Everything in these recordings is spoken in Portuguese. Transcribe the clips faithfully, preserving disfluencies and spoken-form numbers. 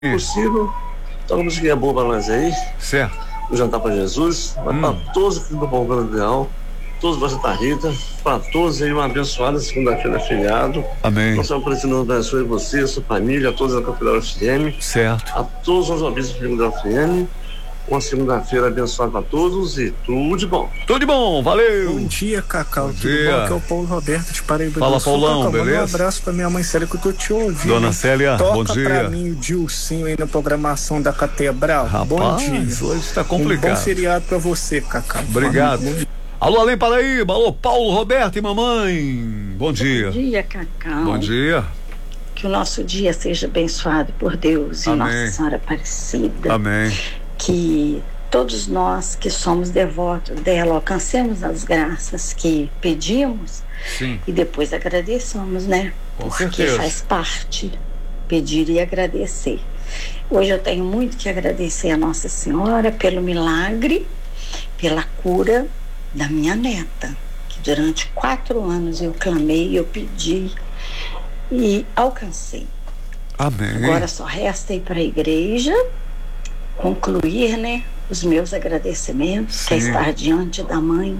Possível, toca uma musiquinha boa pra nós aí. Certo. O Jantar pra Jesus, hum. para todos aqui do Povo Ideal, todos da Santa Rita, para todos aí uma abençoada segunda-feira feriado. Amém. Nosso Senhor abençoe você, sua família, a todos da Catedral F M. Certo. A todos os ouvintes da Catedral F M. Uma segunda-feira abençoada para todos e tudo de bom. Tudo de bom, valeu. Bom dia, Cacau. Bom tudo dia. bom? Aqui é o Paulo Roberto de Paraíba. Fala, do Sul. Paulão, Cacau, beleza? Um abraço pra minha mãe Célia, que eu tô te ouvindo. Dona Célia, Toca bom dia. pra mim o Dilcinho aí na programação da Catedral. Rapaz, bom dia. Hoje tá complicado. Um bom feriado pra você, Cacau. Obrigado. Bom alô, Além Paraíba, alô, Paulo Roberto e mamãe. Bom dia. Bom dia, Cacau. Bom dia. Que o nosso dia seja abençoado por Deus e Amém. Nossa Senhora Aparecida. Amém. Que todos nós que somos devotos dela alcancemos as graças que pedimos. Sim. E depois agradeçamos, né? Com Porque certeza. faz parte pedir e agradecer. Hoje eu tenho muito que agradecer a Nossa Senhora pelo milagre, pela cura da minha neta, que durante quatro anos eu clamei, eu pedi e alcancei. Amém. Agora só resta ir para a igreja, concluir, né, os meus agradecimentos, Sim. que é estar diante da mãe.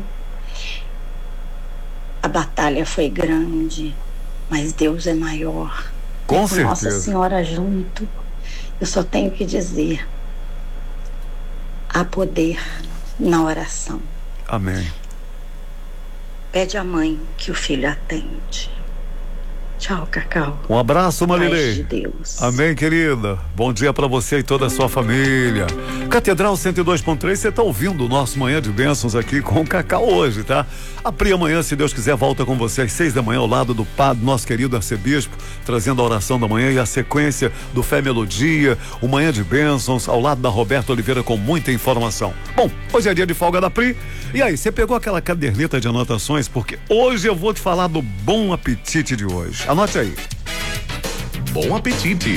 A batalha foi grande, mas Deus é maior. Com E com certeza. Nossa Senhora junto, eu só tenho que dizer: há poder na oração. Amém. Pede à mãe que o filho atende. Tchau, Cacau. Um abraço, Paz de Marilei. Deus. Amém, querida. Bom dia pra você e toda a sua família. Catedral cento e dois ponto três, você tá ouvindo o nosso Manhã de Bênçãos aqui com o Cacau hoje, tá? A Pri amanhã, se Deus quiser, volta com você às seis da manhã ao lado do padre, nosso querido arcebispo, trazendo a oração da manhã e a sequência do Fé Melodia, o Manhã de Bênçãos, ao lado da Roberta Oliveira com muita informação. Bom, hoje é dia de folga da Pri. E aí, você pegou aquela caderneta de anotações? Porque hoje eu vou te falar do Bom Apetite de hoje. Anote aí. Bom apetite.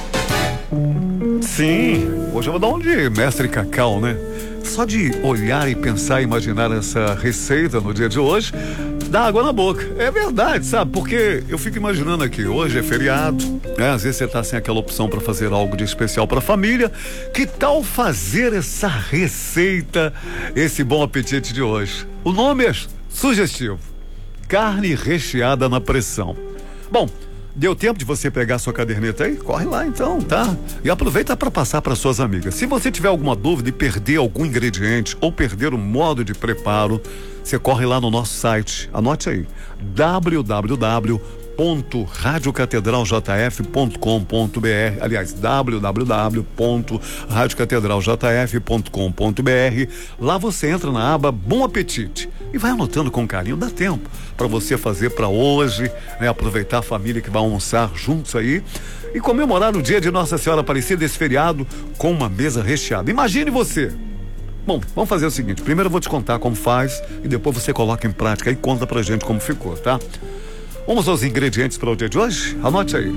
Sim, hoje eu vou dar um de mestre Cacau, né? Só de olhar e pensar e imaginar essa receita no dia de hoje, dá água na boca. É verdade, sabe? Porque eu fico imaginando aqui, hoje é feriado, né? Às vezes você tá sem aquela opção para fazer algo de especial para a família. Que tal fazer essa receita, esse Bom Apetite de hoje? O nome é sugestivo: carne recheada na pressão. Bom, deu tempo de você pegar sua caderneta aí? Corre lá então, tá? E aproveita para passar para suas amigas. Se você tiver alguma dúvida e perder algum ingrediente ou perder o modo de preparo, você corre lá no nosso site. Anote aí: w w w ponto rádio catedral j f ponto com ponto b r. Aliás, w w w ponto rádio catedral j f ponto com ponto b r. Lá você entra na aba Bom Apetite e vai anotando com carinho. Dá tempo para você fazer para hoje, né? Aproveitar a família que vai almoçar juntos aí e comemorar o dia de Nossa Senhora Aparecida, esse feriado, com uma mesa recheada. Imagine você. Bom, vamos fazer o seguinte: primeiro eu vou te contar como faz e depois você coloca em prática e conta pra gente como ficou, tá? Vamos aos ingredientes para o dia de hoje? Anote aí.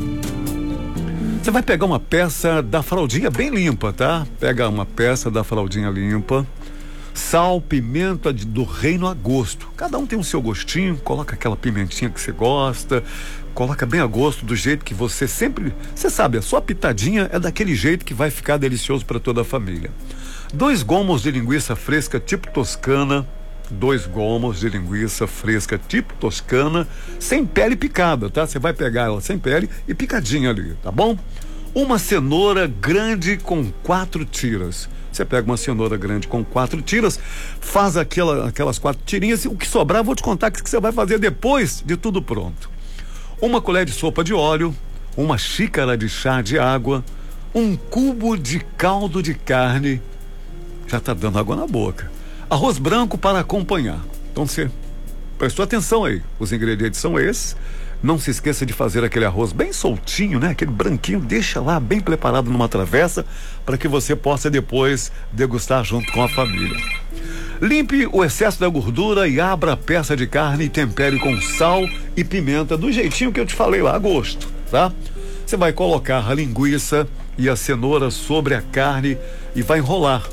Você vai pegar uma peça da fraldinha bem limpa, tá? Pega uma peça da fraldinha limpa. Sal, pimenta de, do reino a gosto. Cada um tem o seu gostinho. Coloca aquela pimentinha que você gosta. Coloca bem a gosto, do jeito que você sempre... Você sabe, a sua pitadinha é daquele jeito que vai ficar delicioso para toda a família. Dois gomos de linguiça fresca tipo toscana. Dois gomos de linguiça fresca tipo toscana, sem pele picada, tá? Você vai pegar ela sem pele e picadinha ali, tá bom? Uma cenoura grande com quatro tiras. Você pega uma cenoura grande com quatro tiras, faz aquela, aquelas quatro tirinhas, e o que sobrar eu vou te contar o que você vai fazer depois de tudo pronto. Uma colher de sopa de óleo, uma xícara de chá de água, um cubo de caldo de carne. Já tá dando água na boca. Arroz branco para acompanhar. Então você prestou atenção aí. Os ingredientes são esses. Não se esqueça de fazer aquele arroz bem soltinho, né? Aquele branquinho, deixa lá bem preparado numa travessa para que você possa depois degustar junto com a família. Limpe o excesso da gordura e abra a peça de carne e tempere com sal e pimenta do jeitinho que eu te falei lá, a gosto, tá? Você vai colocar a linguiça e a cenoura sobre a carne e vai enrolar.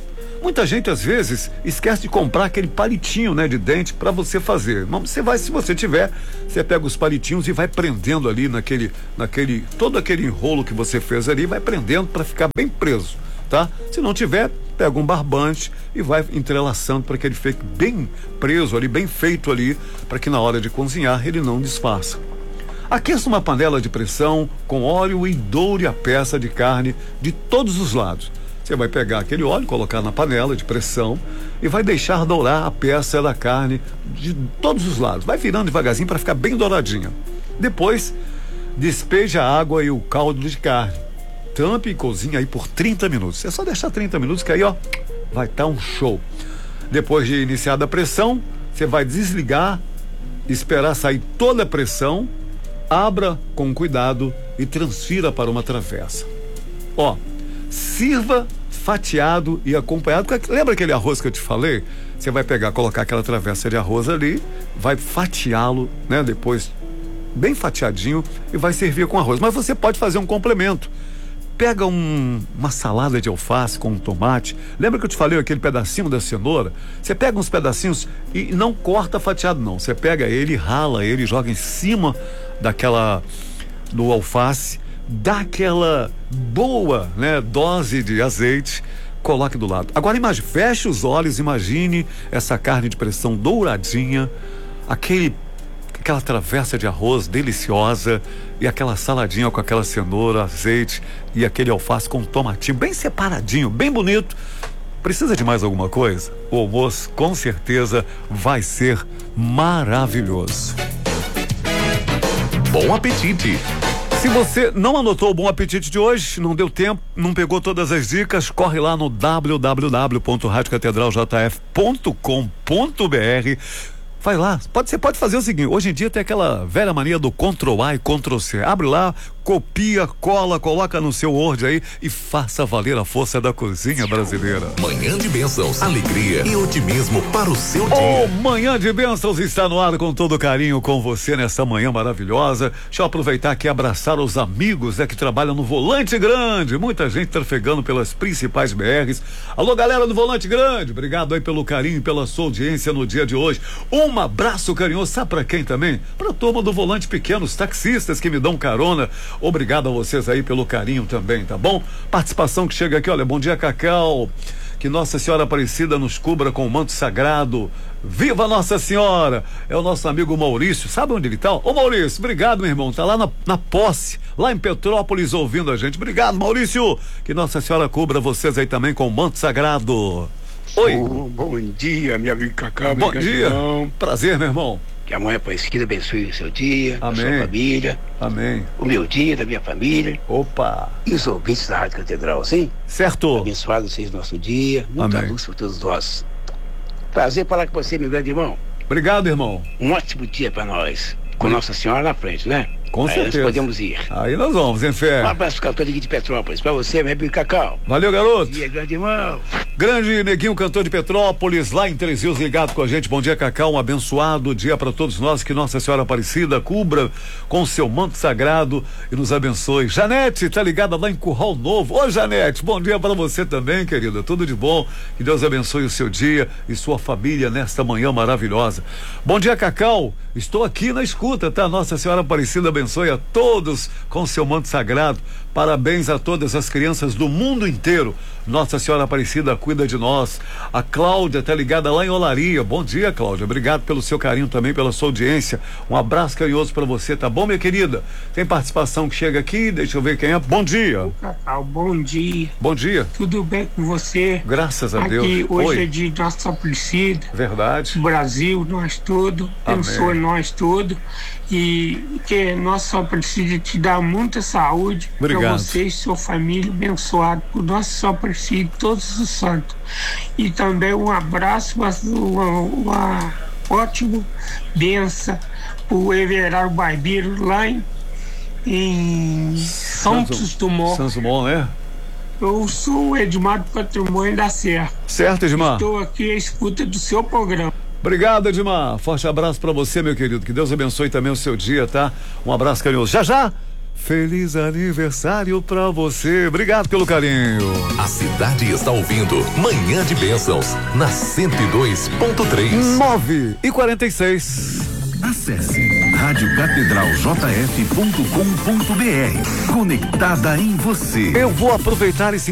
Muita gente às vezes esquece de comprar aquele palitinho, né, de dente para você fazer. Mas você vai, se você tiver, você pega os palitinhos e vai prendendo ali naquele, naquele, todo aquele enrolo que você fez ali, vai prendendo para ficar bem preso, tá? Se não tiver, pega um barbante e vai entrelaçando para que ele fique bem preso ali, bem feito ali, para que na hora de cozinhar ele não desfaça. Aqueça uma panela de pressão com óleo e doure a peça de carne de todos os lados. Você vai pegar aquele óleo, colocar na panela de pressão e vai deixar dourar a peça da carne de todos os lados. Vai virando devagarzinho para ficar bem douradinha. Depois, despeje a água e o caldo de carne. Tampe e cozinha aí por trinta minutos. É só deixar trinta minutos que aí, ó, vai estar um show. Depois de iniciada a pressão, você vai desligar, esperar sair toda a pressão, abra com cuidado e transfira para uma travessa. Ó, sirva fatiado e acompanhado. Lembra aquele arroz que eu te falei? Você vai pegar, colocar aquela travessa de arroz ali, vai fatiá-lo, né? Depois, bem fatiadinho, e vai servir com arroz. Mas você pode fazer um complemento. Pega um, uma salada de alface com um tomate. Lembra que eu te falei aquele pedacinho da cenoura? Você pega uns pedacinhos e não corta fatiado, não. Você pega ele, rala ele, joga em cima daquela, do alface, dá aquela boa, né, dose de azeite, coloque do lado. Agora imagine, feche os olhos, imagine essa carne de pressão douradinha, aquele, aquela travessa de arroz deliciosa e aquela saladinha com aquela cenoura, azeite e aquele alface com tomatinho bem separadinho, bem bonito. Precisa de mais alguma coisa? O almoço com certeza vai ser maravilhoso. Bom apetite! Se você não anotou o Bom Apetite de hoje, não deu tempo, não pegou todas as dicas, corre lá no w w w ponto rádio catedral j f ponto com ponto b r. Vai lá, pode, você pode fazer o seguinte, hoje em dia tem aquela velha mania do control A e control C. Abre lá, copia, cola, coloca no seu Word aí e faça valer a força da cozinha brasileira. Manhã de bênçãos, alegria e otimismo para o seu dia. O Manhã de Bênçãos está no ar com todo carinho com você nessa manhã maravilhosa. Deixa eu aproveitar aqui e abraçar os amigos, né, que trabalham no Volante Grande. Muita gente trafegando pelas principais B Rs. Alô, galera do Volante Grande, obrigado aí pelo carinho e pela sua audiência no dia de hoje. Um abraço carinhoso, sabe pra quem também? Pra turma do Volante Pequeno, os taxistas que me dão carona. Obrigado a vocês aí pelo carinho também, tá bom? Participação que chega aqui, olha, bom dia, Cacau. Que Nossa Senhora Aparecida nos cubra com o manto sagrado. Viva Nossa Senhora! É o nosso amigo Maurício, sabe onde ele tá? Ô Maurício, obrigado, meu irmão, tá lá na, na posse, lá em Petrópolis ouvindo a gente. Obrigado, Maurício! Que Nossa Senhora cubra vocês aí também com o manto sagrado. Oi. Oh, bom dia, minha amiga Cacau. Bom dia. Prazer, meu irmão. Que a mãe Aparecida abençoe o seu dia, amém, a sua família. Amém. O meu dia, da minha família. Opa. E os ouvintes da Rádio Catedral, sim? Certo. Abençoado seja o nosso dia. Muita amém. Luz para todos nós. Prazer falar com você, meu grande irmão. Obrigado, irmão. Um ótimo dia para nós. Com amém. Nossa Senhora na frente, né? Com aí certeza. Nós podemos ir. Aí nós vamos, em fé. Um abraço cantor aqui de Petrópolis. Pra você, meu amigo Cacau. Valeu, garoto. Bom dia, grande irmão. Grande Neguinho, cantor de Petrópolis, lá em Três Rios, ligado com a gente. Bom dia, Cacau. Um abençoado dia para todos nós. Que Nossa Senhora Aparecida cubra com seu manto sagrado e nos abençoe. Janete, tá ligada lá em Curral Novo. Ô, Janete, bom dia para você também, querida. Tudo de bom. Que Deus abençoe o seu dia e sua família nesta manhã maravilhosa. Bom dia, Cacau. Estou aqui na escuta, tá? Nossa Senhora Aparecida abençoe a todos com seu manto sagrado. Parabéns a todas as crianças do mundo inteiro. Nossa Senhora Aparecida cuida de nós. A Cláudia tá ligada lá em Olaria. Bom dia, Cláudia. Obrigado pelo seu carinho também, pela sua audiência. Um abraço carinhoso para você, tá bom, minha querida? Tem participação que chega aqui, deixa eu ver quem é. Bom dia. Cacau, bom dia. Bom dia. Tudo bem com você? Graças a aqui, Deus. Aqui hoje Oi. é de Nossa Aparecida. Verdade. Brasil, nós tudo. Abençoe nós tudo. E que Nossa Aparecida te dá muita saúde. Obrigado. Para você e sua família, abençoado por Nossa Aparecida e todos os santos. E também um abraço, uma, uma, uma ótima benção o Everardo Barbeiro lá em, em Santos Dumont. Santos Dumont, né? Eu sou o Edmar do Patrimônio da Serra. Certo, Edmar. Estou aqui à escuta do seu programa. Obrigado, Edmar. Forte abraço pra você, meu querido. Que Deus abençoe também o seu dia, tá? Um abraço carinhoso. Já já Feliz aniversário pra você. Obrigado pelo carinho. A cidade está ouvindo Manhã de Bênçãos na cento e dois ponto três. nove e quarenta e seis. Acesse rádio catedral j f ponto com ponto b r. Conectada em você. Eu vou aproveitar esse